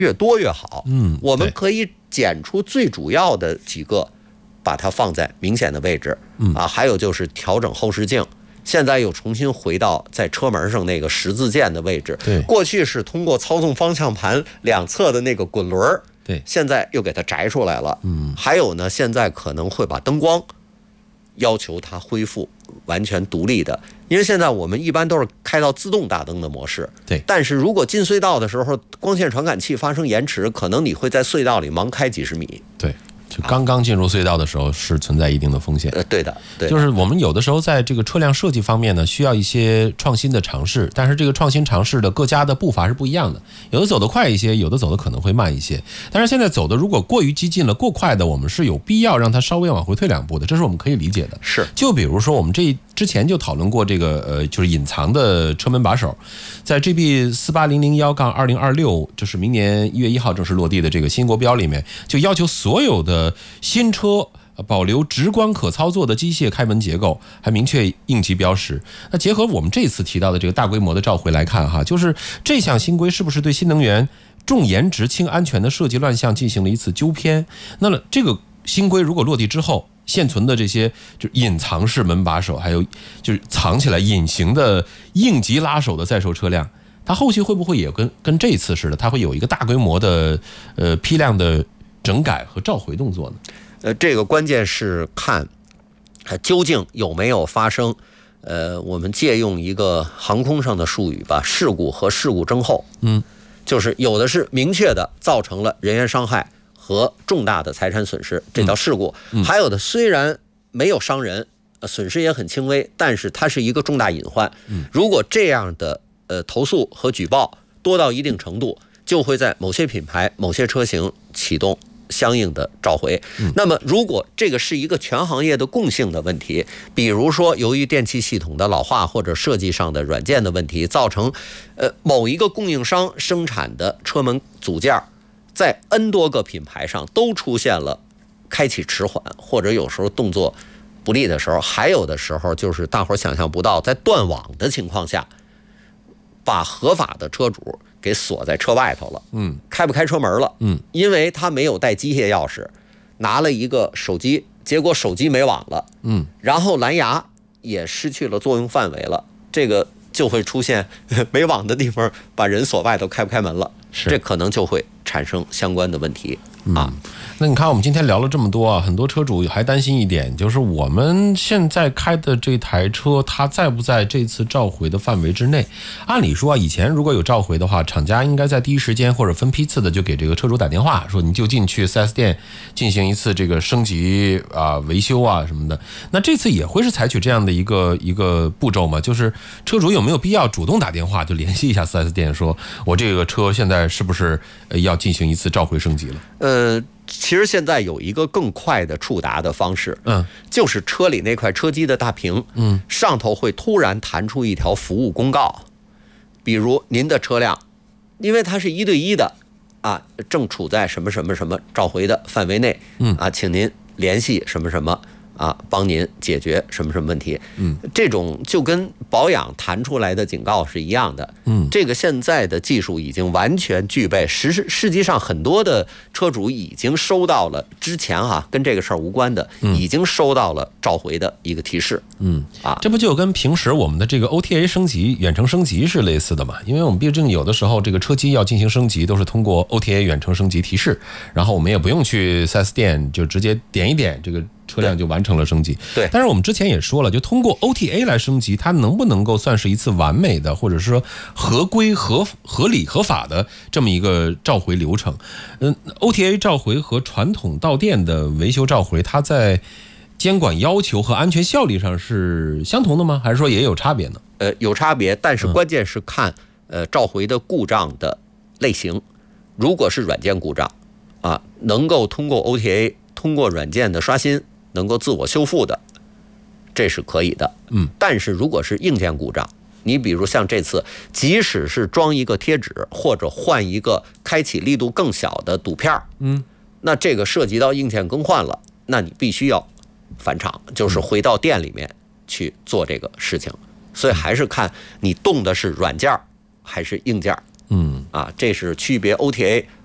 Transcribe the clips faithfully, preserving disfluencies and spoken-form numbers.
越多越好。 嗯， 我们可以捡出最主要的几个，把它放在明显的位置。 嗯啊，还有就是调整后视镜。现在又重新回到在车门上那个十字键的位置。 对， 过去是通过操纵方向盘两侧的那个滚轮， 对， 现在又给它摘出来了。 嗯， 还有呢，现在可能会把灯光要求它恢复完全独立的，因为现在我们一般都是开到自动大灯的模式。 对， 但是如果进隧道的时候，光线传感器发生延迟，可能你会在隧道里盲开几十米。 对。就刚刚进入隧道的时候是存在一定的风险。 呃，对的，对的， 就是我们有的时候在这个车辆设计方面呢，需要一些创新的尝试，但是这个创新尝试的各家的步伐是不一样的，有的走得快一些，有的走得可能会慢一些。但是现在走的如果过于激进了、过快的，我们是有必要让它稍微往回退两步的，这是我们可以理解的。 是， 就比如说我们这之前就讨论过这个呃，就是隐藏的车门把手，在 G B 四八零零一杠二零二六，就是明年一月一号正式落地的这个新国标里面，就要求所有的新车保留直观可操作的机械开门结构，还明确应急标识。那结合我们这次提到的这个大规模的召回来看哈，就是这项新规是不是对新能源重颜值轻安全的设计乱象进行了一次纠偏？那么这个新规如果落地之后，现存的这些就隐藏式门把手，还有就是藏起来隐形的应急拉手的在售车辆，它后续会不会也跟跟这次似的，它会有一个大规模的呃批量的整改和召回动作呢？ 呃，这个关键是看，呃，究竟有没有发生，呃，我们借用一个航空上的术语吧，事故和事故征后。 嗯， 就是有的是明确的造成了人员伤害和重大的财产损失，这叫事故； 嗯嗯、 还有的虽然没有伤人，呃，损失也很轻微，但是它是一个重大隐患。 嗯， 如果这样的呃投诉和举报多到一定程度，就会在某些品牌、某些车型启动相应的召回。那么如果这个是一个全行业的共性的问题，比如说由于电气系统的老化或者设计上的软件的问题，造成呃某一个供应商生产的车门组件在 N 多个品牌上都出现了开启迟缓，或者有时候动作不利的时候，还有的时候就是大伙想象不到，在断网的情况下，把合法的车主给锁在车外头了， 嗯， 开不开车门了， 嗯， 因为他没有带机械钥匙，拿了一个手机，结果手机没网了， 嗯， 然后蓝牙也失去了作用范围了，这个就会出现没网的地方把人锁外头，开不开门了， 是， 这可能就会产生相关的问题。啊， 那你看我们今天聊了这么多啊，很多车主还担心一点，就是我们现在开的这台车，它在不在这次召回的范围之内？按理说啊，以前如果有召回的话，厂家应该在第一时间或者分批次的就给这个车主打电话，说你就进去 四 S 店进行一次这个升级啊、维修啊什么的。那这次也会是采取这样的一个一个步骤吗？就是车主有没有必要主动打电话就联系一下 四 S 店，说我这个车现在是不是要进行一次召回升级了？ 呃，其实现在有一个更快的触达的方式， 嗯， 就是车里那块车机的大屏， 嗯， 上头会突然弹出一条服务公告，比如您的车辆，因为它是一对一的，啊，正处在什么什么什么召回的范围内， 嗯， 啊，请您联系什么什么。啊，帮您解决什么什么问题？ 嗯， 这种就跟保养弹出来的警告是一样的。 嗯， 这个现在的技术已经完全具备，实实际上很多的车主已经收到了之前哈、啊、跟这个事儿无关的，已经收到了召回的一个提示。 嗯啊， 这不就跟平时我们的这个 O T A 升级、远程升级是类似的嘛？因为我们毕竟有的时候这个车机要进行升级，都是通过 O T A 远程升级提示，然后我们也不用去 四 S 店，就直接点一点这个。车辆就完成了升级。 对， 但是我们之前也说了，就通过 O T A 来升级，它能不能够算是一次完美的，或者说合规、合合理、合法的这么一个召回流程？嗯 ，O T A 召回和传统到店的维修召回，它在监管要求和安全效率上是相同的吗？还是说也有差别呢？ 呃，有差别，但是关键是看、嗯、呃召回的故障的类型。如果是软件故障啊，能够通过 O T A 通过软件的刷新。能够自我修复的，这是可以的。 嗯， 但是如果是硬件故障，你比如像这次，即使是装一个贴纸或者换一个开启力度更小的堵片， 嗯， 那这个涉及到硬件更换了，那你必须要返厂，就是回到店里面去做这个事情。所以还是看你动的是软件还是硬件。 嗯， 啊，这是区别 O T A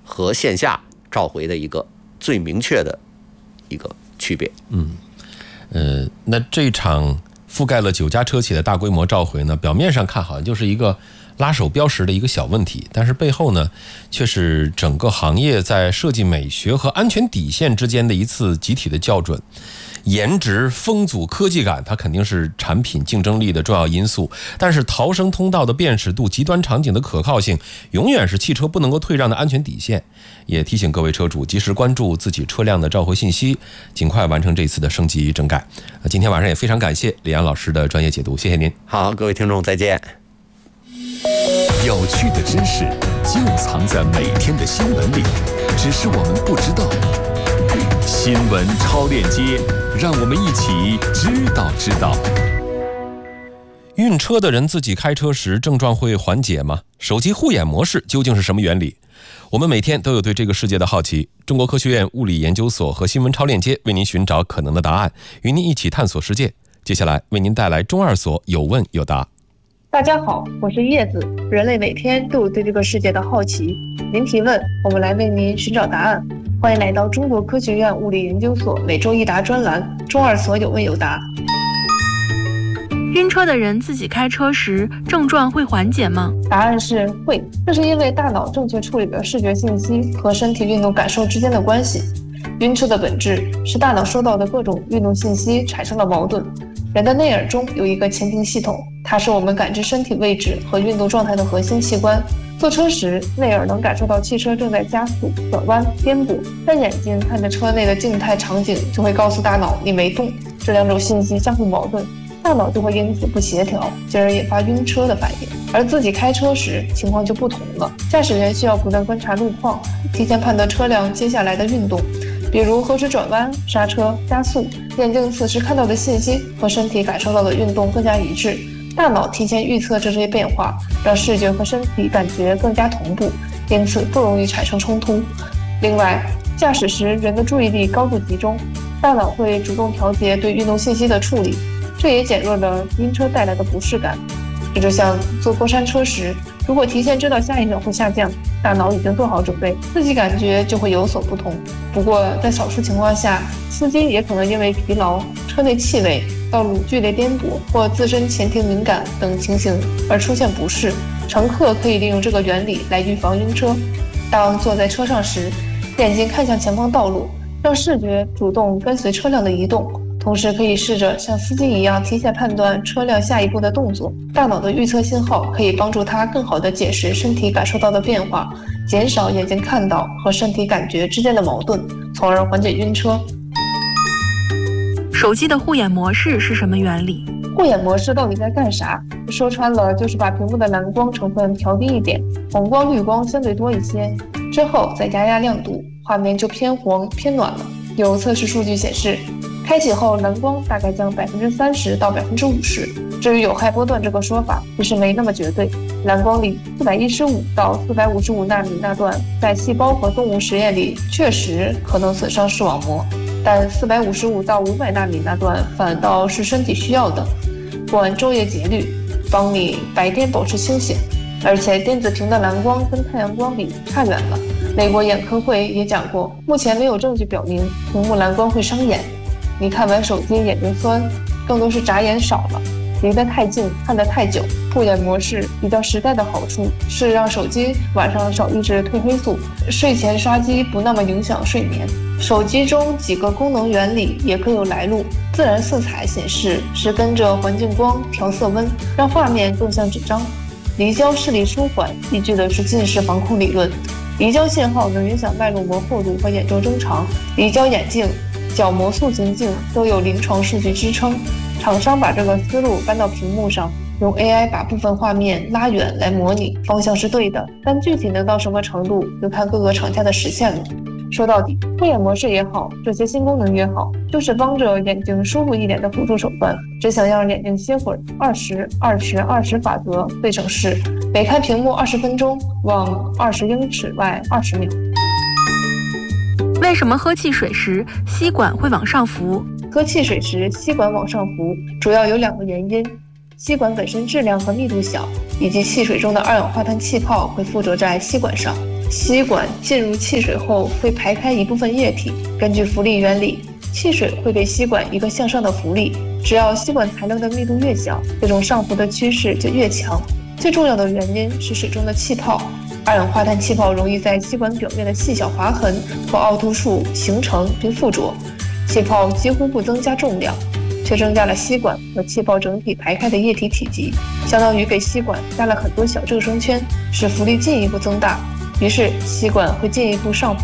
和线下召回的一个最明确的一个区别。 嗯，呃，那这场覆盖了九家车企的大规模召回呢，表面上看好像就是一个拉手标识的一个小问题，但是背后呢，却是整个行业在设计美学和安全底线之间的一次集体的校准。颜值、风阻、科技感，它肯定是产品竞争力的重要因素，但是逃生通道的辨识度、极端场景的可靠性，永远是汽车不能够退让的安全底线。也提醒各位车主及时关注自己车辆的召回信息，尽快完成这次的升级整改。今天晚上也非常感谢李阳老师的专业解读，谢谢您。 好，各位听众再见。 有趣的知识就藏在每天的新闻里，只是我们不知道。新闻超链接，让我们一起知道知道。 晕车的人自己开车时症状会缓解吗？手机护眼模式究竟是什么原理？我们每天都有对这个世界的好奇。中国科学院物理研究所和新闻超链接为您寻找可能的答案，与您一起探索世界。接下来为您带来中二所有问有答。 大家好，我是叶子。人类每天都有对这个世界的好奇，您提问，我们来为您寻找答案。欢迎来到中国科学院物理研究所每周一答专栏，中二所有问有答。 晕车的人自己开车时症状会缓解吗？ 答案是会，这是因为大脑正确处理了视觉信息和身体运动感受之间的关系。晕车的本质是大脑收到的各种运动信息产生了矛盾。人的内耳中有一个前庭系统，它是我们感知身体位置和运动状态的核心器官。坐车时，内耳能感受到汽车正在加速、转弯、颠簸，但眼睛看着车内的静态场景就会告诉大脑你没动。这两种信息相互矛盾，大脑就会因此不协调，进而引发晕车的反应。而自己开车时情况就不同了，驾驶员需要不断观察路况，提前判断车辆接下来的运动，比如何时转弯、刹车、加速，眼睛此时看到的信息和身体感受到的运动更加一致。大脑提前预测这些变化，让视觉和身体感觉更加同步，因此不容易产生冲突。另外，驾驶时人的注意力高度集中，大脑会主动调节对运动信息的处理，这也减弱了晕车带来的不适感。这就像坐过山车时，如果提前知道下一秒会下降，大脑已经做好准备，自己感觉就会有所不同。不过在少数情况下，司机也可能因为疲劳、车内气味、道路剧烈颠簸或自身前庭敏感等情形而出现不适。乘客可以利用这个原理来预防晕车。当坐在车上时，眼睛看向前方道路，让视觉主动跟随车辆的移动，同时可以试着像司机一样提前判断车辆下一步的动作。大脑的预测信号可以帮助他更好地解释身体感受到的变化，减少眼睛看到和身体感觉之间的矛盾，从而缓解晕车。 手机的护眼模式是什么原理？ 护眼模式到底在干啥？说穿了就是把屏幕的蓝光成分调低一点，红光绿光相对多一些，之后再加压亮度，画面就偏黄偏暖了。有测试数据显示，开启后蓝光大概降百分之三十到百分之五十。至于有害波段这个说法，其实没那么绝对。蓝光里四百一十五到四百五十五纳米那段，在细胞和动物实验里确实可能损伤视网膜，但四百五十五到五百纳米那段反倒是身体需要的，管昼夜节律，帮你白天保持清醒。而且电子屏的蓝光跟太阳光比差远了。美国眼科会也讲过，目前没有证据表明屏幕蓝光会伤眼。你看完手机眼睛酸，更多是眨眼少了，离得太近，看得太久。护眼模式比较实在的好处是让手机晚上少抑制褪黑素，睡前刷机不那么影响睡眠。手机中几个功能原理也各有来路。自然色彩显示是跟着环境光调色温，让画面更像纸张。离焦视力舒缓依据的是近视防控理论，离焦信号能影响脉络膜厚度和眼周增长。离焦眼镜、角膜塑形镜都有临床数据支撑，厂商把这个思路搬到屏幕上，用 A I 把部分画面拉远来模拟，方向是对的，但具体能到什么程度，就看各个厂家的实现了。说到底，护眼模式也好，这些新功能也好，就是帮着眼睛舒服一点的辅助手段。只想让眼睛歇会儿，二十二十二十法则最省事，每看屏幕二十分钟，往二十英尺外二十秒。 为什么喝汽水时吸管会往上浮？ 喝汽水时吸管往上浮，主要有两个原因：吸管本身质量和密度小，以及汽水中的二氧化碳气泡会附着在吸管上。 吸管进入汽水后会排开一部分液体，根据浮力原理，汽水会给吸管一个向上的浮力，只要吸管材料的密度越小，这种上浮的趋势就越强。最重要的原因是水中的气泡，二氧化碳气泡容易在吸管表面的细小划痕或凹凸处形成并附着，气泡几乎不增加重量，却增加了吸管和气泡整体排开的液体体积，相当于给吸管加了很多小正声圈，使浮力进一步增大，于是吸管会进一步上浮。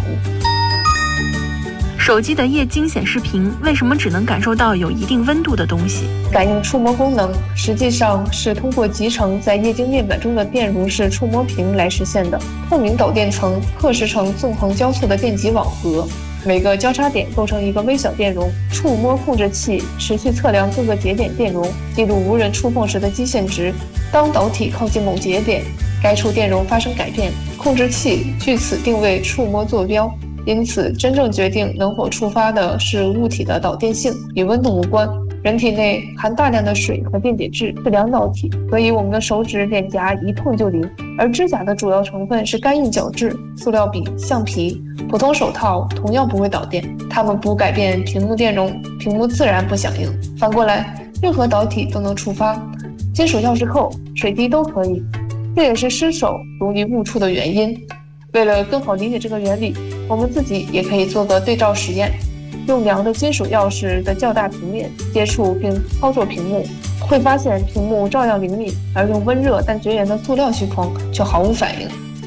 手机的液晶显示屏为什么只能感受到有一定温度的东西？ 感应触摸功能实际上是通过集成在液晶面板中的电容式触摸屏来实现的。透明导电层刻蚀成纵横交错的电极网格，每个交叉点构成一个微小电容。触摸控制器持续测量各个节点电容，记录无人触碰时的基线值。当导体靠近某节点，该处电容发生改变，控制器据此定位触摸坐标。因此，真正决定能否触发的是物体的导电性，与温度无关。人体内含大量的水和电解质，是两导体，所以我们的手指、脸颊一碰就灵。而指甲的主要成分是干硬角质、塑料笔、橡皮。普通手套同样不会导电，它们不改变屏幕电容，屏幕自然不响应。反过来，任何导体都能触发，金属钥匙扣、水滴都可以。这也是失手容易误触的原因。为了更好理解这个原理，我们自己也可以做个对照实验，用量的金属钥匙的较大平面接触并操作屏幕，会发现屏幕照样灵敏，而用温热但绝缘的塑料虚框却毫无反应。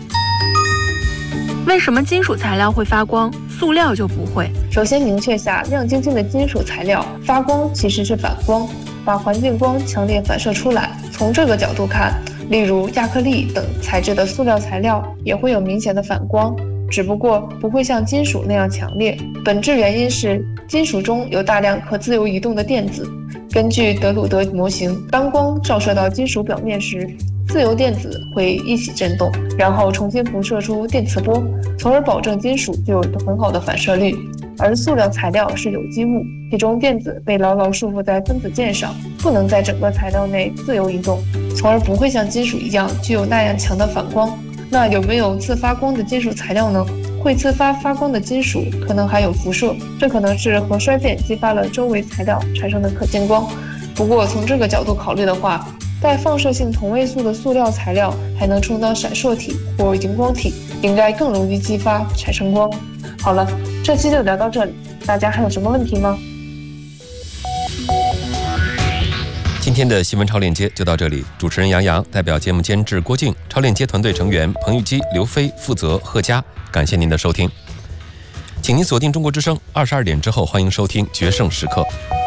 为什么金属材料会发光，塑料就不会？ 首先明确下，亮晶晶的金属材料发光其实是反光，把环境光强烈反射出来。从这个角度看，例如亚克力等材质的塑料材料也会有明显的反光，只不过不会像金属那样强烈。本质原因是金属中有大量可自由移动的电子。根据德鲁德模型，当光照射到金属表面时，自由电子会一起振动，然后重新辐射出电磁波，从而保证金属具有很好的反射率。而塑料材料是有机物，其中电子被牢牢束缚在分子键上，不能在整个材料内自由移动，从而不会像金属一样具有那样强的反光。那有没有自发光的金属材料呢？会自发发光的金属可能还有辐射，这可能是核衰变激发了周围材料产生的可见光。不过从这个角度考虑的话，带放射性同位素的塑料材料还能充当闪烁体或荧光体，应该更容易激发产生光。好了，这期就聊到这里，大家还有什么问题吗？ 今天的新闻超链接就到这里，主持人杨洋代表节目监制郭靖，超链接团队成员彭玉基、刘飞，负责贺佳。感谢您的收听，请您锁定中国之声，二十二点之后欢迎收听决胜时刻。